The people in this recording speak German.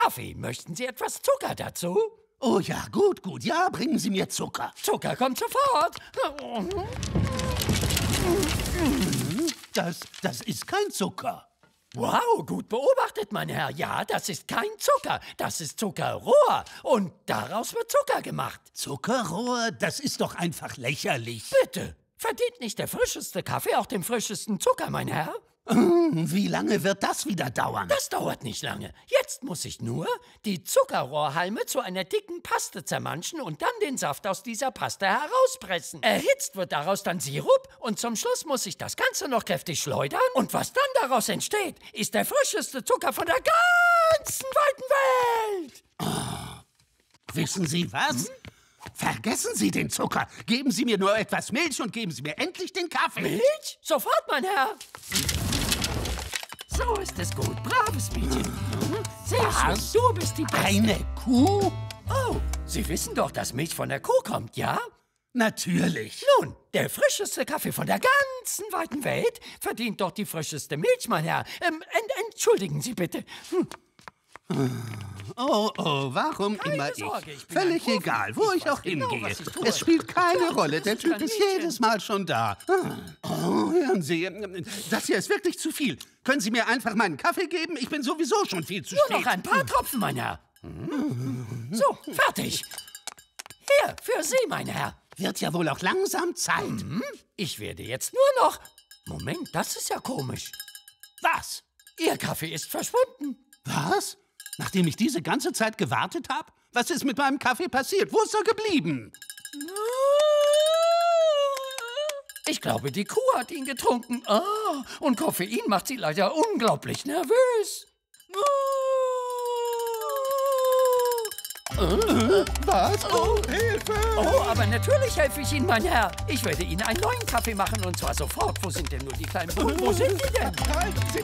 Kaffee, möchten Sie etwas Zucker dazu? Oh ja, gut, ja, bringen Sie mir Zucker. Zucker kommt sofort. Das ist kein Zucker. Wow, gut beobachtet, mein Herr. Ja, das ist kein Zucker. Das ist Zuckerrohr. Und daraus wird Zucker gemacht. Zuckerrohr? Das ist doch einfach lächerlich. Bitte, verdient nicht der frischeste Kaffee auch den frischesten Zucker, mein Herr? Wie lange wird das wieder dauern? Das dauert nicht lange. Jetzt muss ich nur die Zuckerrohrhalme zu einer dicken Paste zermanschen und dann den Saft aus dieser Paste herauspressen. Erhitzt wird daraus dann Sirup und zum Schluss muss ich das Ganze noch kräftig schleudern. Und was dann daraus entsteht, ist der frischeste Zucker von der ganzen weiten Welt. Wissen Sie was? Vergessen Sie den Zucker. Geben Sie mir nur etwas Milch und geben Sie mir endlich den Kaffee. Milch? Sofort, mein Herr. So ist es gut. Braves Mädchen. Sehr schön. Du bist die Beste. Eine Kuh? Oh, Sie wissen doch, dass Milch von der Kuh kommt, ja? Natürlich. Nun, der frischeste Kaffee von der ganzen weiten Welt verdient doch die frischeste Milch, mein Herr. Entschuldigen Sie bitte. Oh, warum Keine immer Sorge, ich? ich bin ein Völlig Profi. egal, wo ich Ich auch weiß genau, hingehe. was ich tue. Es spielt keine Rolle, der Das ist Typ ein ist Mädchen. jedes Mal schon da. Oh, hören Sie, das hier ist wirklich zu viel. Können Sie mir einfach meinen Kaffee geben? Ich bin sowieso schon viel zu Nur spät. noch ein paar Tropfen, mein Herr. So, fertig. Hier, für Sie, mein Herr. Wird ja wohl auch langsam Zeit. Ich werde jetzt nur noch... Moment, das ist ja komisch. Was? Ihr Kaffee ist verschwunden. Was? Nachdem ich diese ganze Zeit gewartet habe? Was ist mit meinem Kaffee passiert? Wo ist er geblieben? Ich glaube, die Kuh hat ihn getrunken. Und Koffein macht sie leider unglaublich nervös. Was? Oh, Hilfe! Oh, aber natürlich helfe ich Ihnen, mein Herr. Ich werde Ihnen einen neuen Kaffee machen und zwar sofort. Wo sind denn nur die kleinen Bullen? Wo sind die denn? Halten Sie